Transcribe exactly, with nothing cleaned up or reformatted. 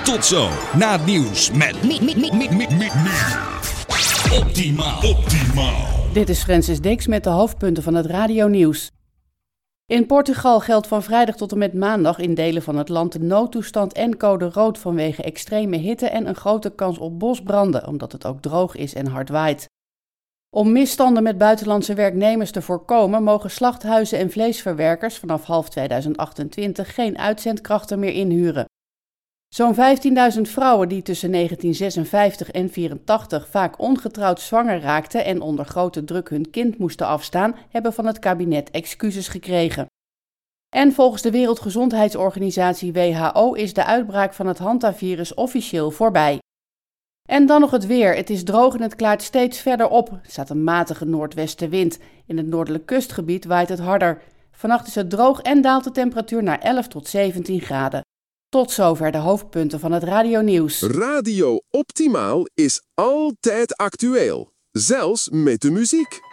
Tot zo, na het nieuws met Mi- Mi- Mi- Mi- Mi- Mi- Optimaal. Optimaal. Dit is Francis Dix met de hoofdpunten van het radionieuws. In Portugal geldt van vrijdag tot en met maandag in delen van het land de noodtoestand en code rood vanwege extreme hitte en een grote kans op bosbranden, omdat het ook droog is en hard waait. Om misstanden met buitenlandse werknemers te voorkomen, mogen slachthuizen en vleesverwerkers vanaf half tweeduizend achtentwintig geen uitzendkrachten meer inhuren. Zo'n vijftienduizend vrouwen die tussen negentien zesenvijftig en vierentachtig vaak ongetrouwd zwanger raakten en onder grote druk hun kind moesten afstaan, hebben van het kabinet excuses gekregen. En volgens de Wereldgezondheidsorganisatie W H O is de uitbraak van het hantavirus officieel voorbij. En dan nog het weer. Het is droog en het klaart steeds verder op. Er staat een matige noordwestenwind. In het noordelijk kustgebied waait het harder. Vannacht is het droog en daalt de temperatuur naar elf tot zeventien graden. Tot zover de hoofdpunten van het radionieuws. Radio Optimaal is altijd actueel, zelfs met de muziek.